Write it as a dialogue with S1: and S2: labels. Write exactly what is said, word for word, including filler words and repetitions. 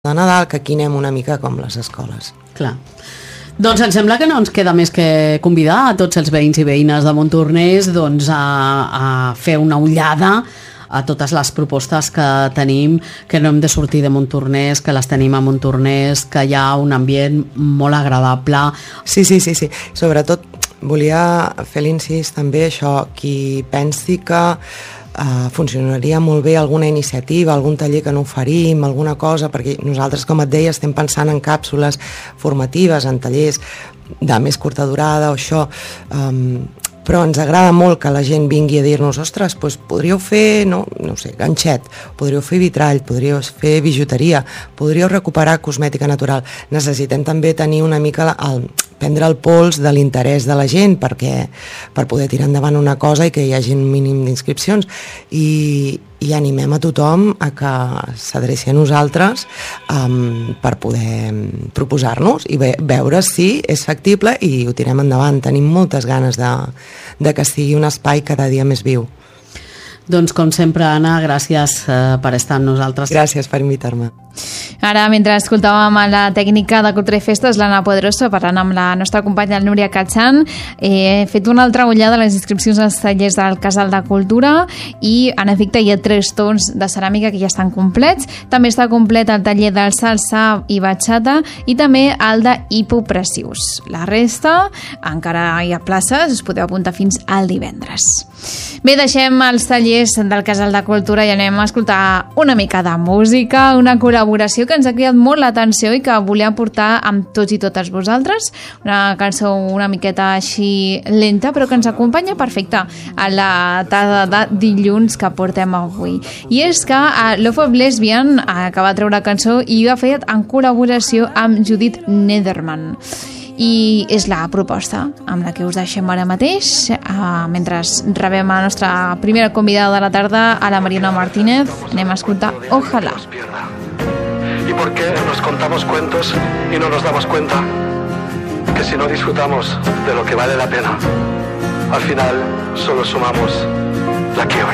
S1: de Nadal, que aquí anem una mica com les escoles.
S2: Clar. Doncs em sembla que no ens queda més que convidar a tots els veïns i veïnes de Montornès doncs, a, a fer una ullada a totes les propostes que tenim, que no hem de sortir de Montornès, que les tenim a Montornès, que hi ha un ambient molt agradable.
S1: Sí, sí, sí, sí. Sobretot volia fer l'incís també això, qui pensi que Uh, funcionaria molt bé alguna iniciativa, algun taller que no oferim, alguna cosa, perquè nosaltres, com et deia, estem pensant en càpsules formatives, en tallers de més curta durada o això, um, però ens agrada molt que la gent vingui a dir-nos, ostres, doncs podríeu fer, no, no sé, ganxet, podríeu fer vitrall, podríeu fer bijuteria, podríeu recuperar cosmètica natural. Necessitem també tenir una mica el, prendre el pols de l'interès de la gent perquè, per poder tirar endavant una cosa i que hi hagi un mínim d'inscripcions i, i animem a tothom a que s'adreci a nosaltres um, per poder proposar-nos i ve, veure si és factible i ho tirem endavant. Tenim moltes ganes de, de que sigui un espai cada dia més viu.
S2: Doncs com sempre, Anna, gràcies eh, per estar amb nosaltres.
S1: Gràcies per invitar-me.
S3: Ara, mentre escoltàvem a la tècnica de Cultura i Festes, l'Anna Poderoso, parlant amb la nostra companya el Núria Catxan, he fet una altra ullada a les inscripcions als tallers del Casal de Cultura i, en efecte, hi ha tres tons de ceràmica que ja estan complets. També està complet el taller del salsa i batxata i també el de hipopressius. La resta, encara hi ha places, us podeu apuntar fins al divendres. Bé, deixem els tallers del Casal de Cultura i anem a escoltar una mica de música, una col·laboració que ens ha cridat molt l'atenció i que volíem portar amb tots i totes vosaltres. Una cançó una miqueta així lenta, però que ens acompanya perfecte a la tarda de dilluns que portem avui. I és que Love of Lesbian acaba de treure cançó i ho ha fet en col·laboració amb Judith Nederman. I és la proposta amb la que us deixem ara mateix, uh, mentre rebem a la nostra primera convidada de la tarda, a la Mariana Martínez. Anem a escoltar Ojalá.
S4: ¿Y por qué nos contamos cuentos y no nos damos cuenta que si no disfrutamos de lo que vale la pena, al final solo sumamos la quiebra?